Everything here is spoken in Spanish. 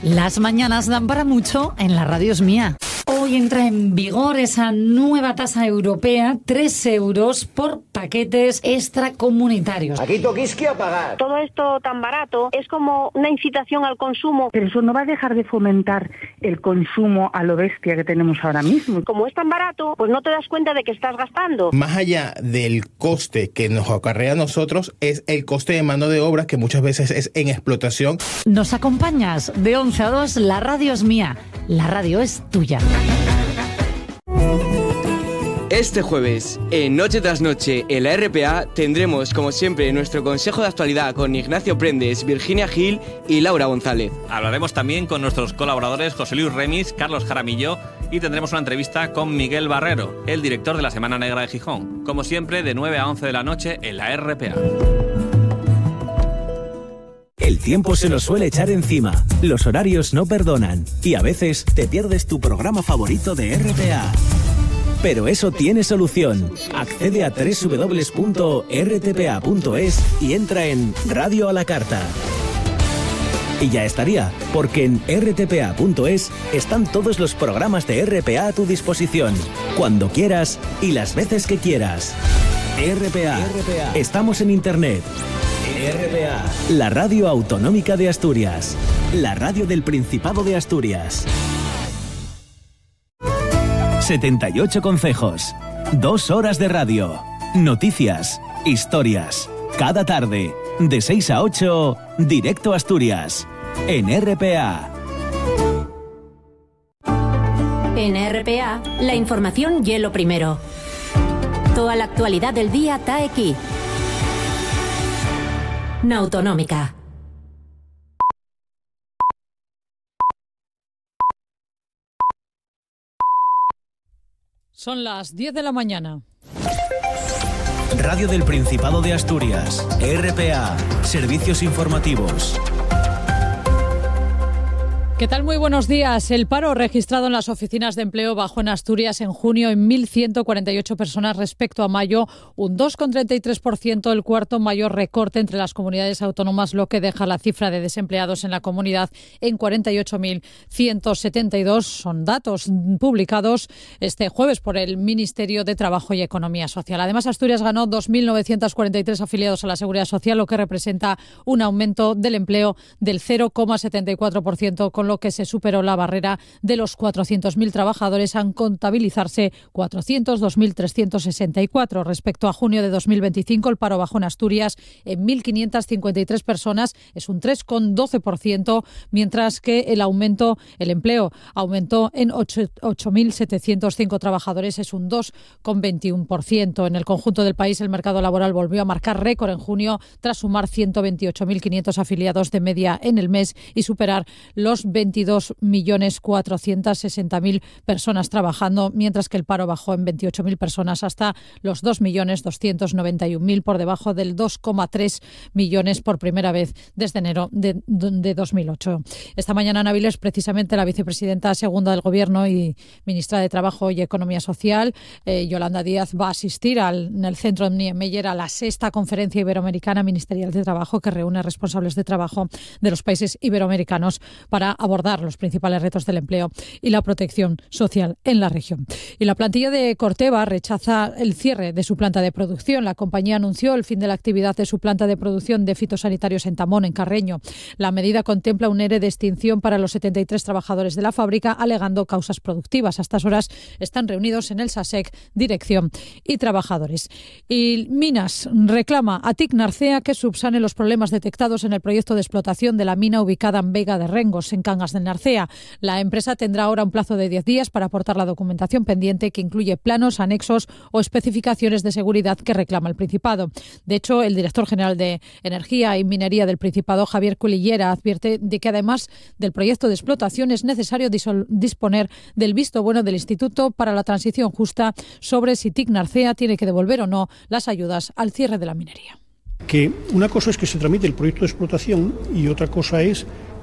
Las mañanas dan para mucho en La Radio es Mía. Hoy entra en vigor esa nueva tasa europea, 3 euros por paquetes extracomunitarios. Aquí toquisqui a pagar. Todo esto tan barato es como una incitación al consumo. Pero eso no va a dejar de fomentar el consumo a lo bestia que tenemos ahora mismo. Como es tan barato, pues no te das cuenta de que estás gastando. Más allá del coste que nos acarrea a nosotros, es el coste de mano de obra que muchas veces es en explotación. ¿Nos acompañas? De 11 a 2, La Radio es Mía. La radio es tuya. Este jueves, en Noche tras Noche, en la RPA, tendremos, como siempre, nuestro consejo de actualidad con Ignacio Prendes, Virginia Gil y Laura González. Hablaremos también con nuestros colaboradores José Luis Remis, Carlos Jaramillo, y tendremos una entrevista con Miguel Barrero, el director de la Semana Negra de Gijón. Como siempre, de 9 a 11 de la noche en la RPA. El tiempo se nos suele echar encima, los horarios no perdonan y a veces te pierdes tu programa favorito de RPA. Pero eso tiene solución. Accede a www.rtpa.es y entra en Radio a la Carta. Y ya estaría, porque en rtpa.es están todos los programas de RPA a tu disposición, cuando quieras y las veces que quieras. RPA. Estamos en Internet. RPA, la radio autonómica de Asturias, la radio del Principado de Asturias. 78 concejos, 2 horas de radio, noticias, historias. Cada tarde, de 6 a 8, directo a Asturias, en RPA. En RPA, la información y lo primero. Toda la actualidad del día está aquí. Na Autonómica. Son las 10 de la mañana. Radio del Principado de Asturias, RPA, servicios informativos. ¿Qué tal? Muy buenos días. El paro registrado en las oficinas de empleo bajó en Asturias en junio en 1.148 personas respecto a mayo, un 2,33%, el cuarto mayor recorte entre las comunidades autónomas, lo que deja la cifra de desempleados en la comunidad en 48.172. Son datos publicados este jueves por el Ministerio de Trabajo y Economía Social. Además, Asturias ganó 2.943 afiliados a la Seguridad Social, lo que representa un aumento del empleo del 0,74%, con lo que se superó la barrera de los 400.000 trabajadores, al contabilizarse 402.364. Respecto a junio de 2025, el paro bajó en Asturias en 1.553 personas, es un 3,12%, mientras que el empleo aumentó en 8.705 trabajadores, es un 2,21%. En el conjunto del país, el mercado laboral volvió a marcar récord en junio, tras sumar 128.500 afiliados de media en el mes y superar los 22.460.000 personas trabajando, mientras que el paro bajó en 28.000 personas hasta los 2.291.000, por debajo del 2,3 millones por primera vez desde enero de 2008. Esta mañana Ana Vilés, precisamente la vicepresidenta segunda del Gobierno y ministra de Trabajo y Economía Social, Yolanda Díaz, va a asistir en el centro de Niemeyer a la 6ª Conferencia Iberoamericana Ministerial de Trabajo, que reúne responsables de trabajo de los países iberoamericanos para abordar los principales retos del empleo y la protección social en la región. Y la plantilla de Corteva rechaza el cierre de su planta de producción. La compañía anunció el fin de la actividad de su planta de producción de fitosanitarios en Tamón, en Carreño. La medida contempla un ERE de extinción para los 73 trabajadores de la fábrica, alegando causas productivas. A estas horas están reunidos en el SASEC dirección y trabajadores. Y Minas reclama a TIC Narcea que subsane los problemas detectados en el proyecto de explotación de la mina ubicada en Vega de Rengos, en Cangas del Narcea. La empresa tendrá ahora un plazo de 10 días para aportar la documentación pendiente, que incluye planos, anexos o especificaciones de seguridad que reclama el Principado. De hecho, el director general de Energía y Minería del Principado, Javier Culillera, advierte de que además del proyecto de explotación es necesario disponer del visto bueno del Instituto para la Transición Justa sobre si TIC Narcea tiene que devolver o no las ayudas al cierre de la minería. Que una cosa es que se tramite el proyecto de explotación y otra cosa es